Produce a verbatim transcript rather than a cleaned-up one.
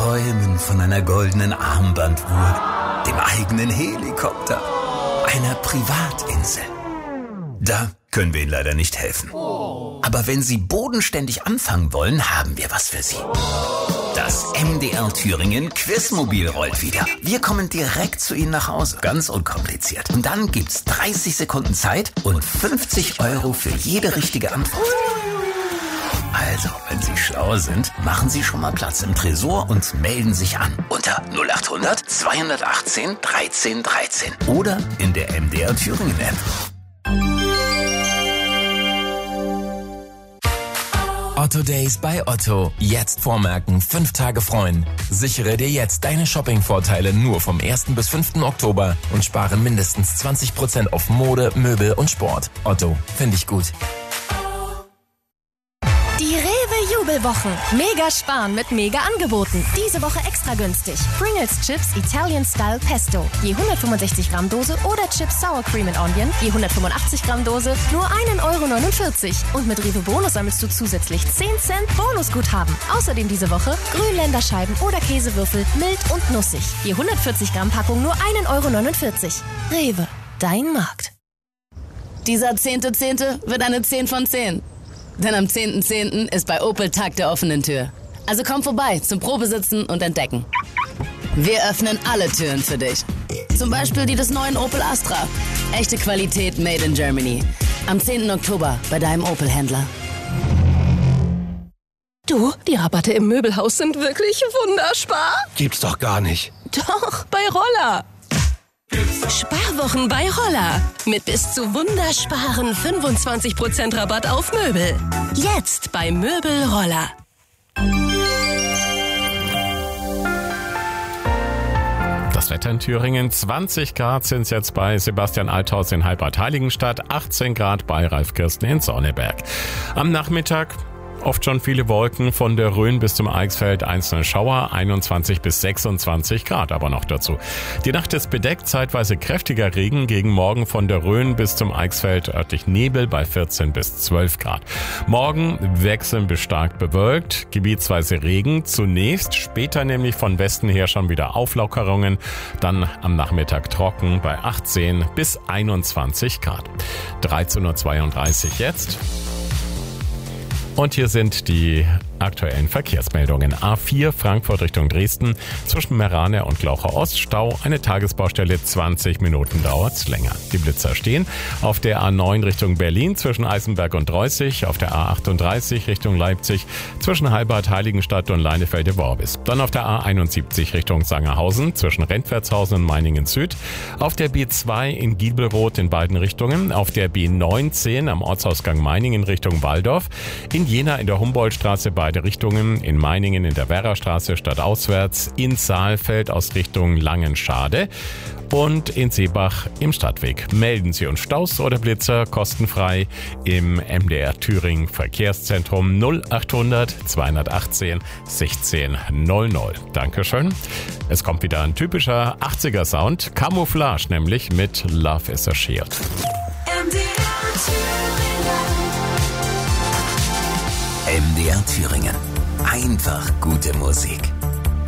träumen von einer goldenen Armbanduhr, dem eigenen Helikopter, einer Privatinsel. Da können wir Ihnen leider nicht helfen. Aber wenn Sie bodenständig anfangen wollen, haben wir was für Sie. Das M D R Thüringen Quizmobil rollt wieder. Wir kommen direkt zu Ihnen nach Hause. Ganz unkompliziert. Und dann gibt's dreißig Sekunden Zeit und fünfzig Euro für jede richtige Antwort. Also, wenn Sie schlau sind, machen Sie schon mal Platz im Tresor und melden sich an. Unter null acht hundert zweihundertachtzehn dreizehn dreizehn. Oder in der M D R Thüringen App. Otto Days bei Otto. Jetzt vormerken, fünf Tage freuen. Sichere dir jetzt deine Shopping-Vorteile nur vom ersten bis fünften Oktober und spare mindestens zwanzig Prozent auf Mode, Möbel und Sport. Otto, finde ich gut. Die Rewe-Jubelwoche. Mega sparen mit Mega-Angeboten. Diese Woche extra günstig. Pringles Chips Italian Style Pesto. Je hundertfünfundsechzig Gramm Dose oder Chips Sour Cream and Onion. Je hundertfünfundachtzig Gramm Dose. Nur ein Euro neunundvierzig. Und mit Rewe Bonus sammelst du zusätzlich zehn Cent Bonusguthaben. Außerdem diese Woche Grünländerscheiben oder Käsewürfel. Mild und nussig. Je hundertvierzig Gramm Packung nur ein Euro neunundvierzig. Rewe. Dein Markt. Dieser zehnte Zehnte wird eine zehn von zehn. Denn am zehnten zehnten ist bei Opel Tag der offenen Tür. Also komm vorbei zum Probesitzen und Entdecken. Wir öffnen alle Türen für dich. Zum Beispiel die des neuen Opel Astra. Echte Qualität made in Germany. Am zehnten Oktober bei deinem Opel-Händler. Du, die Rabatte im Möbelhaus sind wirklich wunderspar. Gibt's doch gar nicht. Doch, bei Roller. Sparwochen bei Roller. Mit bis zu wundersparen fünfundzwanzig Prozent Rabatt auf Möbel. Jetzt bei Möbel Roller. Das Wetter in Thüringen, zwanzig Grad sind es jetzt bei Sebastian Althaus in Halbert-Heiligenstadt, achtzehn Grad bei Ralf Kirsten in Sonneberg. Am Nachmittag oft schon viele Wolken, von der Rhön bis zum Eichsfeld einzelne Schauer, einundzwanzig bis sechsundzwanzig Grad aber noch dazu. Die Nacht ist bedeckt, zeitweise kräftiger Regen, gegen Morgen von der Rhön bis zum Eichsfeld örtlich Nebel bei vierzehn bis zwölf Grad. Morgen wechseln bis stark bewölkt, gebietsweise Regen, zunächst, später nämlich von Westen her schon wieder Auflockerungen, dann am Nachmittag trocken bei achtzehn bis einundzwanzig Grad. dreizehn Uhr zweiunddreißig jetzt. Und hier sind die aktuellen Verkehrsmeldungen. A vier Frankfurt Richtung Dresden, zwischen Merane und Glaucher Ost Stau, eine Tagesbaustelle, zwanzig Minuten dauert's länger. Die Blitzer stehen auf der A neun Richtung Berlin, zwischen Eisenberg und Dreußig, auf der A achtunddreißig Richtung Leipzig, zwischen Halbert Heiligenstadt und Leinefelde-Worbis. Dann auf der A einundsiebzig Richtung Sangerhausen, zwischen Rentwertshausen und Meiningen Süd, auf der B zwei in Giebelroth in beiden Richtungen, auf der B neunzehn am Ortsausgang Meiningen Richtung Walldorf, in Jena in der Humboldtstraße beide Richtungen, in Meiningen in der Werrastraße stadtauswärts, in Saalfeld aus Richtung Langenschade und in Seebach im Stadtweg. Melden Sie uns Staus oder Blitzer kostenfrei im M D R Thüringen Verkehrszentrum null achthundert zweihundertachtzehn sechzehn null null. Dankeschön. Es kommt wieder ein typischer achtziger Sound, Camouflage nämlich mit Love is a Shield. M D R Thüringen. M D R Thüringen. Einfach gute Musik.